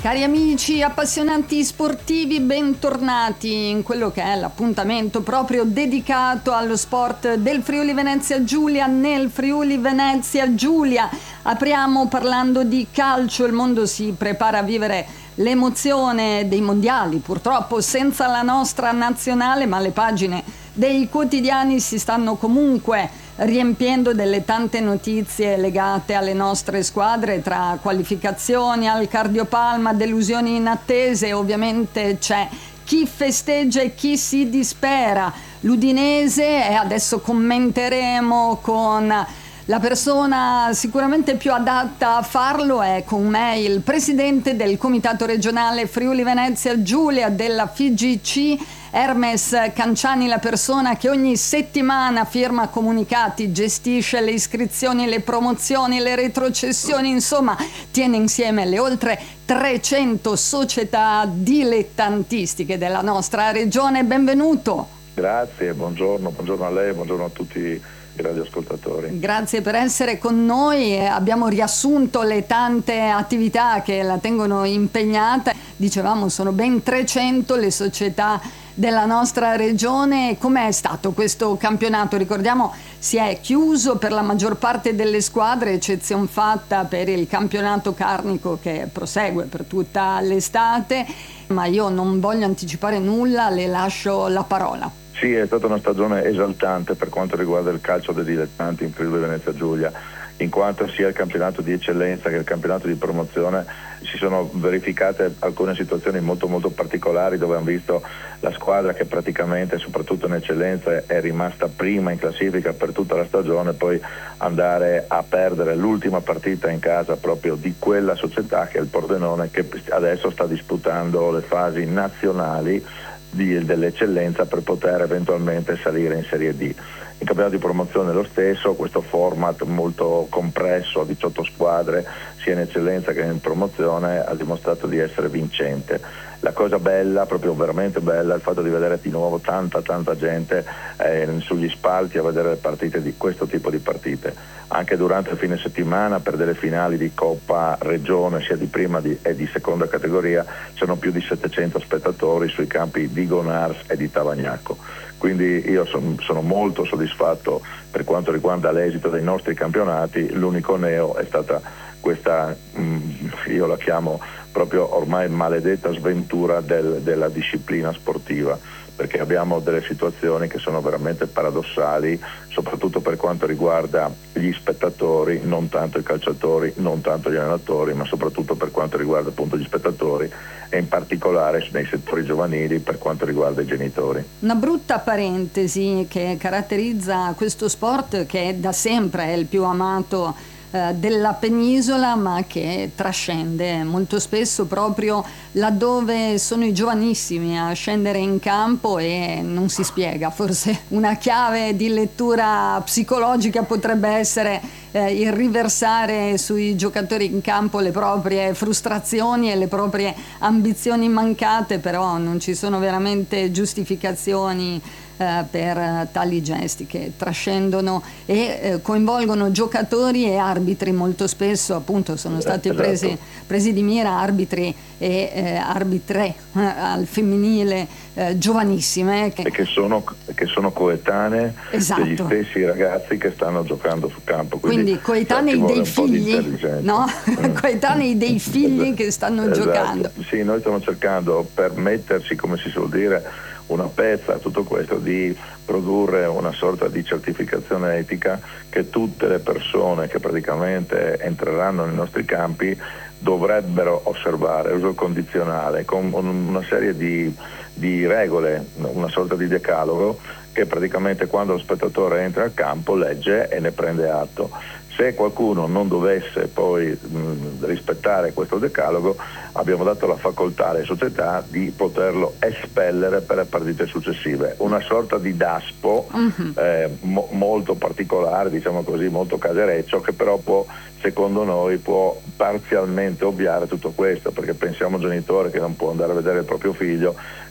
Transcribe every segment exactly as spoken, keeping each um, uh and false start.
Cari amici appassionati sportivi, bentornati in quello che è l'appuntamento proprio dedicato allo sport del Friuli Venezia Giulia nel Friuli Venezia Giulia. Apriamo parlando di calcio, il mondo si prepara a vivere l'emozione dei mondiali, purtroppo senza la nostra nazionale, ma le pagine dei quotidiani si stanno comunque riempiendo delle tante notizie legate alle nostre squadre, tra qualificazioni al cardiopalma, delusioni inattese. Ovviamente c'è chi festeggia e chi si dispera. L'Udinese, e adesso commenteremo con la persona sicuramente più adatta a farlo, è con me il presidente del comitato regionale Friuli Venezia Giulia della F I G C, Hermes Canciani, la persona che ogni settimana firma comunicati, gestisce le iscrizioni, le promozioni, le retrocessioni, insomma tiene insieme le oltre trecento società dilettantistiche della nostra regione. Benvenuto. Grazie, buongiorno, buongiorno a lei, buongiorno a tutti i radioascoltatori. Grazie per essere con noi. Abbiamo riassunto le tante attività che la tengono impegnata. Dicevamo, sono ben trecento le società della nostra regione. Com'è stato questo campionato? Ricordiamo, si è chiuso per la maggior parte delle squadre, eccezion fatta per il campionato carnico che prosegue per tutta l'estate, ma io non voglio anticipare nulla, le lascio la parola. Sì, è stata una stagione esaltante per quanto riguarda il calcio dei dilettanti in Friuli Venezia Giulia, in quanto sia il campionato di eccellenza che il campionato di promozione si sono verificate alcune situazioni molto molto particolari, dove hanno visto la squadra che praticamente, soprattutto in eccellenza, è rimasta prima in classifica per tutta la stagione, poi andare a perdere l'ultima partita in casa proprio di quella società che è il Pordenone, che adesso sta disputando le fasi nazionali Di, dell'eccellenza per poter eventualmente salire in Serie D. Il campionato di promozione è lo stesso, questo format molto compresso a diciotto squadre, sia in eccellenza che in promozione, ha dimostrato di essere vincente. La cosa bella, proprio veramente bella, è il fatto di vedere di nuovo tanta tanta gente eh, sugli spalti a vedere le partite di questo tipo di partite. Anche durante il fine settimana, per delle finali di Coppa Regione, sia di prima di, e di seconda categoria, c'erano più di settecento spettatori sui campi di Gonars e di Tavagnacco. Quindi io son, sono molto soddisfatto per quanto riguarda l'esito dei nostri campionati. L'unico neo è stata questa, mh, io la chiamo proprio ormai maledetta sventura del, della disciplina sportiva, perché abbiamo delle situazioni che sono veramente paradossali, soprattutto per quanto riguarda gli spettatori, non tanto i calciatori, non tanto gli allenatori, ma soprattutto per quanto riguarda appunto gli spettatori, e in particolare nei settori giovanili per quanto riguarda i genitori. Una brutta parentesi che caratterizza questo sport, che da sempre è il più amato della penisola, ma che trascende molto spesso proprio laddove sono i giovanissimi a scendere in campo, e non si spiega. Forse una chiave di lettura psicologica potrebbe essere eh, il riversare sui giocatori in campo le proprie frustrazioni e le proprie ambizioni mancate, però non ci sono veramente giustificazioni eh, per tali gesti che trascendono e eh, coinvolgono giocatori e arbitri. Molto spesso appunto sono stati esatto. presi, presi di mira arbitri e eh, arbitre eh, al femminile eh, giovanissime che... e che sono, che sono coetanee esatto. degli stessi ragazzi che stanno giocando sul campo, quindi, quindi coetanei dei figli, no? mm. coetanei dei figli che stanno esatto. giocando. Sì, noi stiamo cercando, per metterci, come si suol dire, una pezza a tutto questo, di produrre una sorta di certificazione etica che tutte le persone che praticamente entreranno nei nostri campi dovrebbero osservare, uso il condizionale, con una serie di, di regole, una sorta di decalogo che praticamente quando lo spettatore entra al campo legge e ne prende atto. Se qualcuno non dovesse poi mh, rispettare questo decalogo, abbiamo dato la facoltà alle società di poterlo espellere per le partite successive. Una sorta di daspo uh-huh. eh, mo- molto particolare, diciamo così, molto casereccio, che però può, secondo noi, può parzialmente ovviare tutto questo, perché pensiamo a un genitore che non può andare a vedere il proprio figlio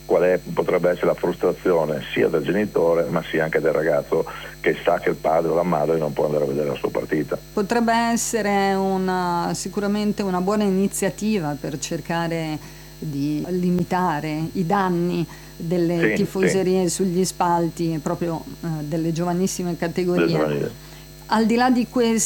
qual è, potrebbe essere la frustrazione sia del genitore ma sia anche del ragazzo che sa che il padre o la madre non può andare a vedere la sua partita. Potrebbe essere una, sicuramente una buona iniziativa per cercare di limitare i danni delle sì, tifoserie sì. sugli spalti proprio eh, delle giovanissime categorie. Al di là di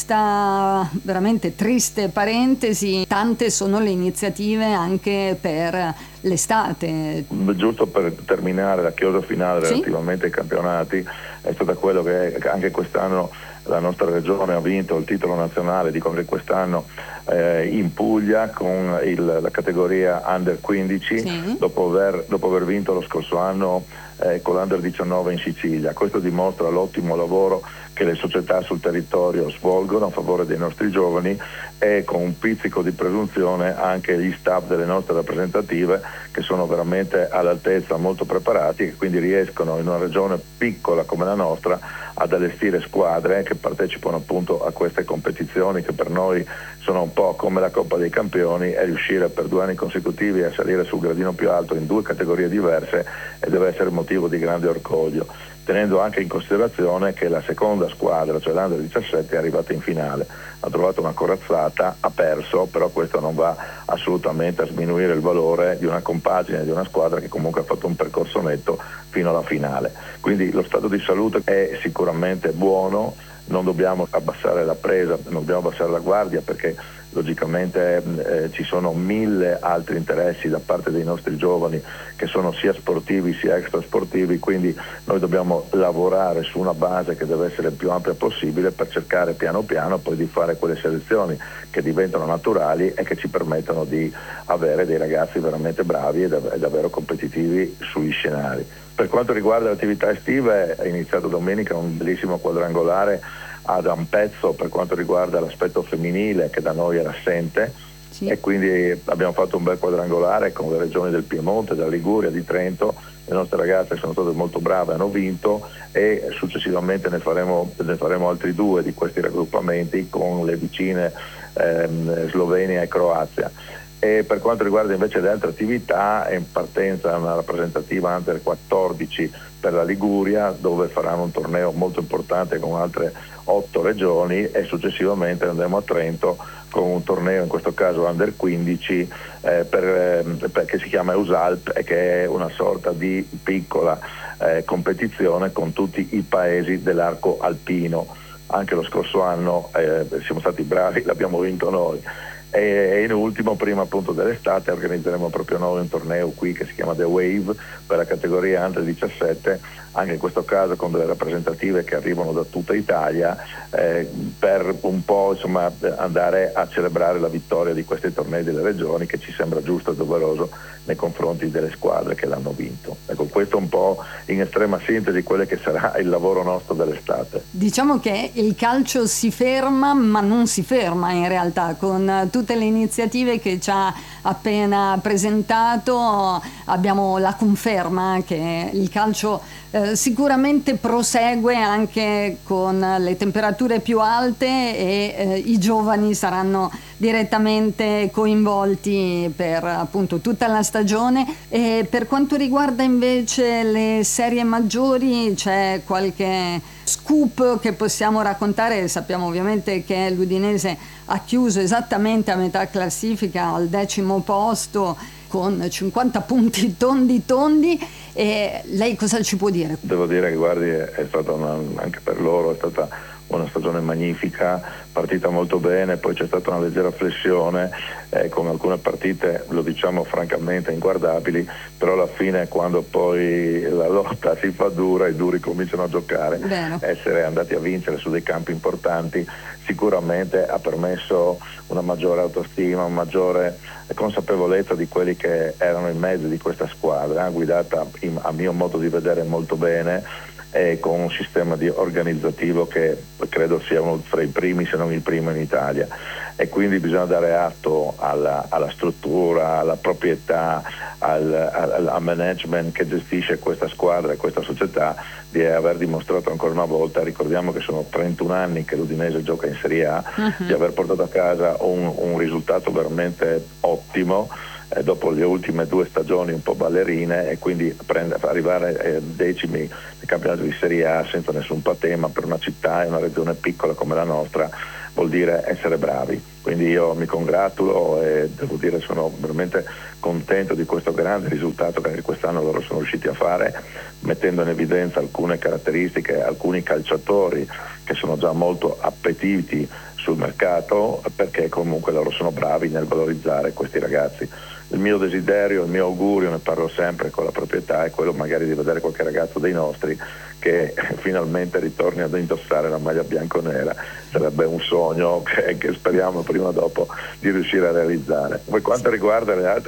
questa veramente triste parentesi, tante sono le iniziative anche per l'estate. Giusto per terminare la chiosa finale sì? relativamente ai campionati, è stata quello che anche quest'anno la nostra regione ha vinto il titolo nazionale, dico che quest'anno eh, in Puglia con il, la categoria under quindici, sì. dopo, aver, dopo aver vinto lo scorso anno eh, con l'under diciannove in Sicilia. Questo dimostra l'ottimo lavoro che le società sul territorio svolgono a favore dei nostri giovani, e con un pizzico di presunzione anche gli staff delle nostre rappresentative, che sono veramente all'altezza, molto preparati, e che quindi riescono in una regione piccola come la nostra ad allestire squadre che partecipano appunto a queste competizioni, che per noi sono un po' come la Coppa dei Campioni, e riuscire per due anni consecutivi a salire sul gradino più alto in due categorie diverse e deve essere motivo di grande orgoglio, tenendo anche in considerazione che la seconda squadra, cioè l'Under diciassette, è arrivata in finale, ha trovato una corazzata, ha perso, però questo non va assolutamente a sminuire il valore di una compagine, di una squadra che comunque ha fatto un percorso netto fino alla finale. Quindi lo stato di salute è sicuramente buono, non dobbiamo abbassare la presa, non dobbiamo abbassare la guardia, perché logicamente eh, ci sono mille altri interessi da parte dei nostri giovani che sono sia sportivi sia extrasportivi, quindi noi dobbiamo lavorare su una base che deve essere il più ampia possibile per cercare piano piano poi di fare quelle selezioni che diventano naturali e che ci permettono di avere dei ragazzi veramente bravi e dav- davvero competitivi sugli scenari. Per quanto riguarda le attività estive, è iniziato domenica un bellissimo quadrangolare ad Ampezzo per quanto riguarda l'aspetto femminile, che da noi era assente, sì. E quindi abbiamo fatto un bel quadrangolare con le regioni del Piemonte, della Liguria, di Trento. Le nostre ragazze sono state molto brave, hanno vinto, e successivamente ne faremo, ne faremo altri due di questi raggruppamenti con le vicine ehm, Slovenia e Croazia. E per quanto riguarda invece le altre attività, è in partenza una rappresentativa under quattordici per la Liguria, dove faranno un torneo molto importante con altre otto regioni, e successivamente andremo a Trento con un torneo, in questo caso under quindici, eh, per, eh, per, che si chiama EUSALP, e che è una sorta di piccola eh, competizione con tutti i paesi dell'arco alpino. Anche lo scorso anno eh, siamo stati bravi, l'abbiamo vinto noi. E in ultimo, prima appunto dell'estate, organizzeremo proprio noi un torneo qui che si chiama The Wave per la categoria under diciassette, anche in questo caso con delle rappresentative che arrivano da tutta Italia, eh, per un po' insomma andare a celebrare la vittoria di questi tornei delle regioni, che ci sembra giusto e doveroso nei confronti delle squadre che l'hanno vinto. Ecco, questo un po' in estrema sintesi quello che sarà il lavoro nostro dell'estate. Diciamo che il calcio si ferma, ma non si ferma in realtà, con tutte le iniziative che ci ha appena presentato abbiamo la conferma che il calcio eh, sicuramente prosegue anche con le temperature più alte, e eh, i giovani saranno direttamente coinvolti per appunto tutta la stagione. E per quanto riguarda invece le serie maggiori, c'è qualche scoop che possiamo raccontare? Sappiamo ovviamente che l'Udinese ha chiuso esattamente a metà classifica al decimo posto con cinquanta punti tondi tondi, e lei cosa ci può dire? Devo dire che guardi, è stata una, anche per loro è stata una stagione magnifica, partita molto bene, poi c'è stata una leggera flessione eh, con alcune partite, lo diciamo francamente, inguardabili, però alla fine quando poi la lotta si fa dura, i duri cominciano a giocare. Bene. Essere andati a vincere su dei campi importanti sicuramente ha permesso una maggiore autostima, una maggiore consapevolezza di quelli che erano in mezzo di questa squadra, guidata in, a mio modo di vedere molto bene, e con un sistema di organizzativo che credo sia uno fra i primi, se non il primo in Italia, e quindi bisogna dare atto alla, alla struttura, alla proprietà, al, al, al management che gestisce questa squadra e questa società, di aver dimostrato ancora una volta, ricordiamo che sono trentuno anni che l'Udinese gioca in Serie A, uh-huh. di aver portato a casa un, un risultato veramente ottimo, eh, dopo le ultime due stagioni un po' ballerine, e quindi prendere, arrivare eh, decimi nel campionato di Serie A senza nessun patema per una città e una regione piccola come la nostra vuol dire essere bravi. Quindi io mi congratulo e devo dire sono veramente contento di questo grande risultato che anche quest'anno loro sono riusciti a fare, mettendo in evidenza alcune caratteristiche, alcuni calciatori che sono già molto appetiti sul mercato, perché comunque loro sono bravi nel valorizzare questi ragazzi. Il mio desiderio, il mio augurio, ne parlo sempre con la proprietà, è quello magari di vedere qualche ragazzo dei nostri che finalmente ritorni ad indossare la maglia bianconera. Sarebbe un sogno che, che speriamo prima o dopo di riuscire a realizzare. Per quanto riguarda le altre